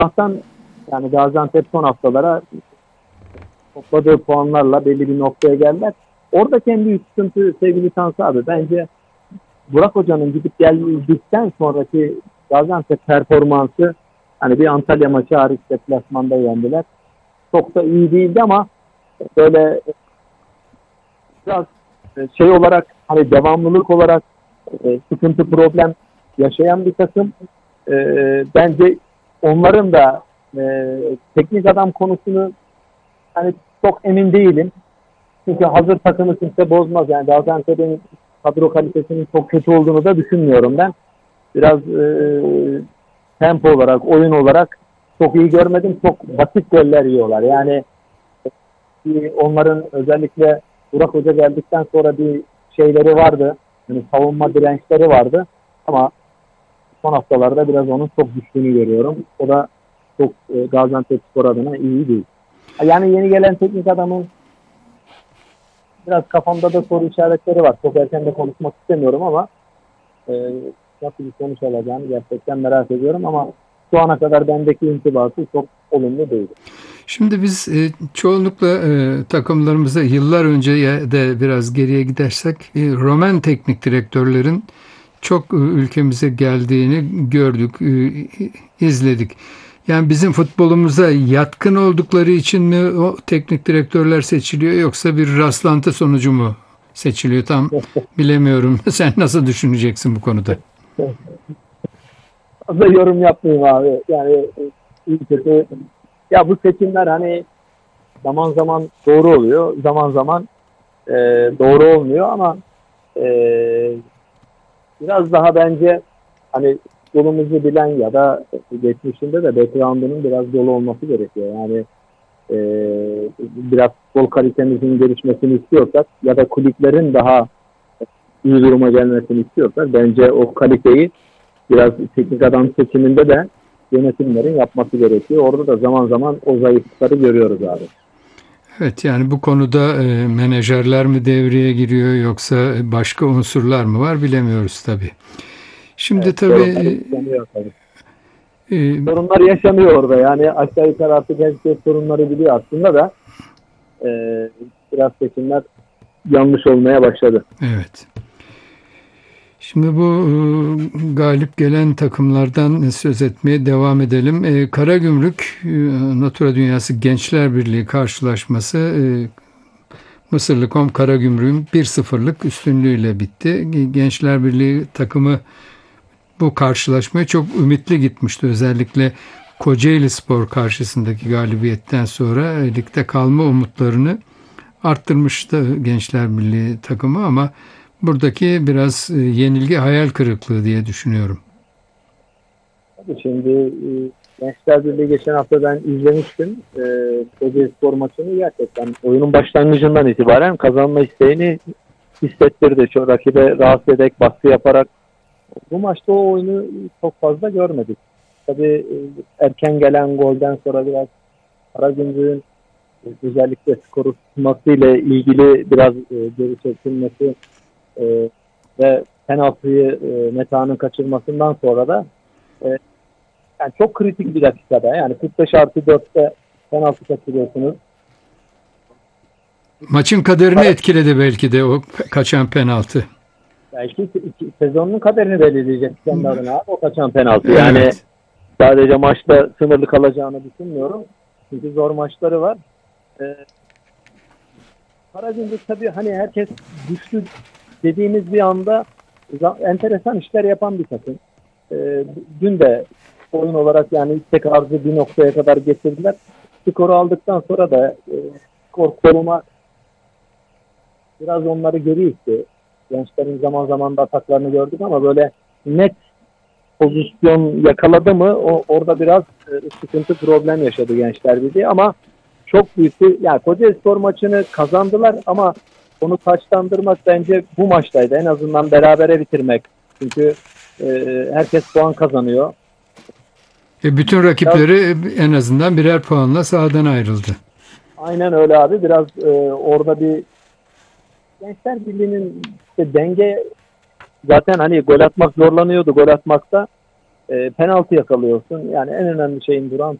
Allah'tan yani Gaziantep son haftalara topladığı puanlarla belli bir noktaya geldiler. Orada kendi sıkıntı sevgili Tansu abi. Bence Burak Hoca'nın gidip geldikten sonraki Gaziantep performansı, hani bir Antalya maçı hariç deplasmanda yendiler. Çok da iyi değildi ama böyle biraz şey olarak, hani devamlılık olarak sıkıntı problem yaşayan bir takım. Bence onların da teknik adam konusunu hani çok emin değilim. Çünkü hazır takımı kimse bozmaz. Yani Gaziantep'in kadro kalitesinin çok kötü olduğunu da düşünmüyorum ben. Biraz tempo olarak, oyun olarak çok iyi görmedim. Çok basit goller yiyorlar. Yani onların özellikle Burak Hoca geldikten sonra bir şeyleri vardı. Yani savunma dirençleri vardı. Ama son haftalarda biraz onun çok düştüğünü görüyorum. O da çok Gaziantepspor adına iyi değil. Yani yeni gelen teknik adamın biraz kafamda da soru işaretleri var. Çok erken de konuşmak istemiyorum ama nasıl bir sonuç alacağını gerçekten merak ediyorum ama şu ana kadar bendeki intibatı çok olumlu değil. Şimdi biz çoğunlukla takımlarımızda yıllar önce de biraz geriye gidersek Roman teknik direktörlerin çok ülkemize geldiğini gördük, izledik. Yani bizim futbolumuza yatkın oldukları için mi o teknik direktörler seçiliyor yoksa bir rastlantı sonucu mu seçiliyor tam bilemiyorum. Sen nasıl düşüneceksin bu konuda? Fazla yorum yapmayayım abi. Yani iyi kötü. Ya bu seçimler hani zaman zaman doğru oluyor, zaman zaman doğru olmuyor ama e, biraz daha bence hani yolumuzu bilen ya da geçmişinde de background'unun biraz dolu olması gerekiyor. Yani e, biraz futbol kalitemizin gelişmesini istiyorsak ya da kulüplerin daha iyi duruma gelmesini istiyorsak bence o kaliteyi biraz teknik adam seçiminde de yönetimlerin yapması gerekiyor. Orada da zaman zaman o zayıflıkları görüyoruz abi. Evet, yani bu konuda menajerler mi devreye giriyor yoksa başka unsurlar mı var bilemiyoruz tabii. Şimdi Evet, sorunlar tabii yaşanıyor tabii. e, Sorunlar yaşanıyor orada. Yani aşağı yukarı artık herkes sorunları biliyor aslında da e, biraz seçimler yanlış olmaya başladı. evet. Şimdi bu galip gelen takımlardan söz etmeye devam edelim. Karagümrük Natura Dünyası Gençler Birliği karşılaşması Mısırlı.com Karagümrük'ün 1-0'lık üstünlüğüyle bitti. Gençler Birliği takımı bu karşılaşmaya çok ümitli gitmişti. Özellikle Kocaeli Spor karşısındaki galibiyetten sonra ligde kalma umutlarını arttırmıştı Gençler Birliği takımı ama buradaki biraz yenilgi hayal kırıklığı diye düşünüyorum. Tabii şimdi Gençler Birliği geçen hafta ben izlemiştim. Kocaelispor maçını gerçekten oyunun başlangıcından itibaren kazanma isteğini hissettirdi. Çok rakibe rahatsız ederek baskı yaparak. Bu maçta o oyunu çok fazla görmedik. Tabii erken gelen golden sonra biraz Karagümrük'ün özellikle skoru tutmasıyla ilgili biraz geri çekilmesi ve penaltıyı Meta'nın kaçırmasından sonra da e, yani çok kritik bir dakikada, yani 45+4'te penaltı kaçırıyorsunuz. Maçın kaderini etkiledi belki de o kaçan penaltı. Belki sezonun kaderini belirleyecek kendi adına abi, o kaçan penaltı. Yani Evet. sadece maçta sınırlı kalacağını düşünmüyorum. Çünkü zor maçları var. E, Karagümrük tabii hani herkes güçlü dediğimiz bir anda enteresan işler yapan bir takım. Dün de oyun olarak yani tek arzı bir noktaya kadar getirdiler. Skoru aldıktan sonra da skor koruma biraz onları geri itti. Gençlerin zaman zaman da ataklarını gördük ama böyle net pozisyon yakaladı mı orada biraz sıkıntı problem yaşadı Gençler Birliği ama çok büyük bir, yani Kocaelispor maçını kazandılar ama onu taçlandırmak bence bu maçtaydı. En azından berabere bitirmek. Çünkü herkes puan kazanıyor. Bütün Biraz rakipleri en azından birer puanla sahadan ayrıldı. aynen öyle abi. Biraz orada bir Gençler Birliği'nin işte denge, zaten hani gol atmak zorlanıyordu, gol atmakta. penaltı yakalıyorsun. Yani en önemli şeyin Duran